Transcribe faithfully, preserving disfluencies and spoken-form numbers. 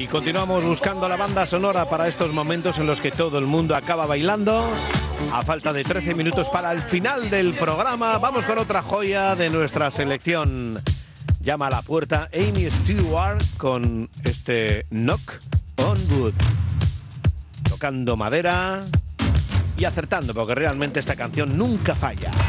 Y continuamos buscando la banda sonora para estos momentos en los que todo el mundo acaba bailando. A falta de trece minutos para el final del programa, vamos con otra joya de nuestra selección. Llama a la puerta Amy Stewart con este Knock on Wood. Tocando madera y acertando, porque realmente esta canción nunca falla.